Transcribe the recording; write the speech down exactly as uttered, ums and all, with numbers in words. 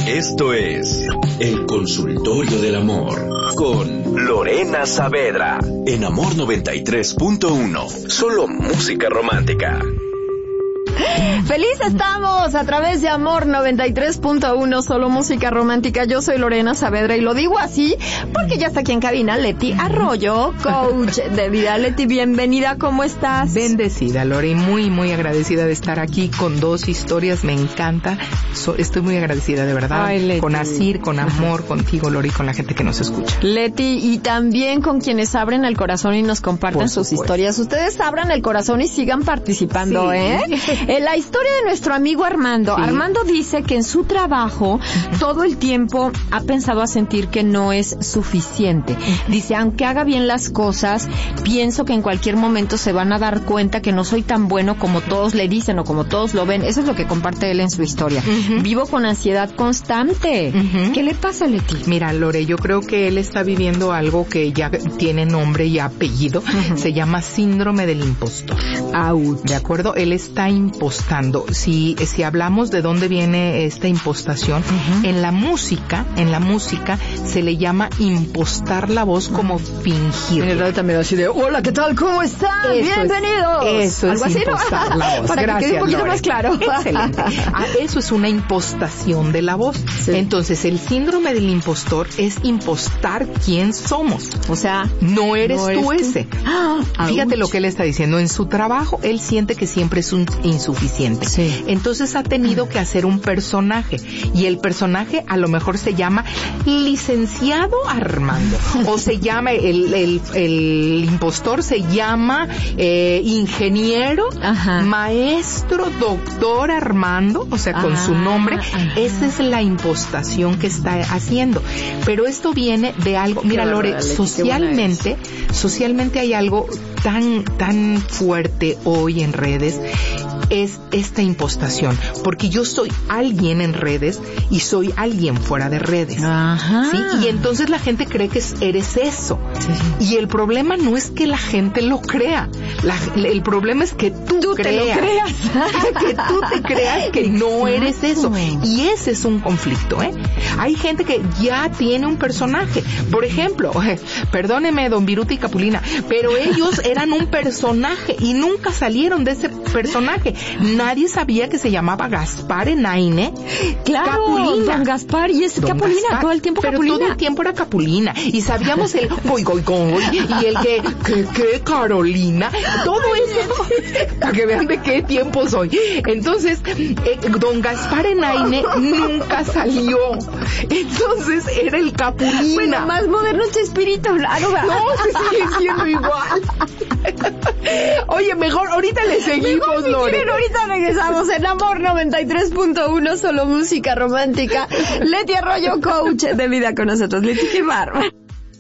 Esto es El Consultorio del Amor con Lorena Saavedra en Amor noventa y tres punto uno. Solo música romántica. Feliz estamos a través de Amor noventa y tres punto uno, solo música romántica. Yo soy Lorena Saavedra y lo digo así porque ya está aquí en cabina Leti Arroyo, coach de vida. Leti, bienvenida, ¿cómo estás? Bendecida, Lore, y muy, muy agradecida de estar aquí con dos historias, me encanta. So, estoy muy agradecida, de verdad. Ay, con Asir, con Amor, contigo, Lore, y con la gente que nos escucha. Leti, y también con quienes abren el corazón y nos comparten sus historias. Ustedes abran el corazón y sigan participando, sí. ¿eh? En la historia de nuestro amigo Armando. Sí. Armando dice que en su trabajo todo el tiempo ha pensado a sentir que no es suficiente. Dice, aunque haga bien las cosas, pienso que en cualquier momento se van a dar cuenta que no soy tan bueno como todos le dicen o como todos lo ven. Eso es lo que comparte él en su historia. Uh-huh. Vivo con ansiedad constante. Uh-huh. ¿Qué le pasa, Leti? Mira, Lore, yo creo que él está viviendo algo que ya tiene nombre y apellido. Uh-huh. Se llama síndrome del impostor. Ouch. ¿De acuerdo? Él está impostando. Si, si hablamos de dónde viene esta impostación, uh-huh. en la música, en la música se le llama impostar la voz como fingir. En el radio también así de, hola, ¿qué tal? ¿Cómo están? Eso Bienvenidos. Es, eso ¿Algo es así, impostar no? la voz. Para Gracias, que quede un poquito Lore. más claro. Excelente. Ah, eso es una impostación de la voz. Sí. Entonces, el síndrome del impostor es impostar quién somos. O sea, no eres, no eres tú, tú ese. Ah, Fíjate ouch. lo que él está diciendo. En su trabajo, él siente que siempre es un insuficiente. Sí. Entonces ha tenido que hacer un personaje. Y el personaje a lo mejor se llama Licenciado Armando. O se llama, el, el, el impostor se llama eh, Ingeniero, Ajá. Maestro, Doctor Armando. O sea, con ah, su nombre. Ajá. Esa es la impostación que está haciendo. Pero esto viene de algo. Mira, qué Lore, verdad, socialmente, socialmente hay algo tan, tan fuerte hoy en redes. Es esta impostación, porque yo soy alguien en redes y soy alguien fuera de redes. Ajá. ¿Sí? Y entonces la gente cree que eres eso. Sí. Y el problema no es que la gente lo crea. La, el problema es que tú, tú creas. Te lo creas. Que tú te creas que no eres eso. Y ese es un conflicto, ¿eh? Hay gente que ya tiene un personaje. Por ejemplo, perdóneme, don Viruta y Capulina, pero ellos eran un personaje y nunca salieron de ese personaje. Nadie sabía que se llamaba Gaspar Enaine. Claro, Capulina. Don Gaspar, y es don Capulina, Gaspar, todo el tiempo pero Capulina. todo el tiempo era Capulina. Y sabíamos el goy, goy, goy, y el que, que, que Carolina, todo eso, para que vean de qué tiempo soy. Entonces, eh, don Gaspar Enaine nunca salió. Entonces, era el Capulina. Bueno, más moderno Chespirito, claro. No, se sigue siendo igual. Oye, mejor, ahorita le seguimos, mejor, si Lore. quieren, ahorita regresamos en Amor noventa y tres punto uno, solo música romántica. Leti Arroyo, coach de vida con nosotros. Leti, qué bárbaro.